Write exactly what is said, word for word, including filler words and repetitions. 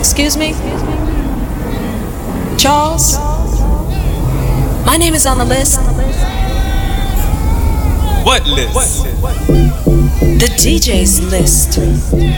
Excuse me? Charles? My name is on the list. What list? The D J's list.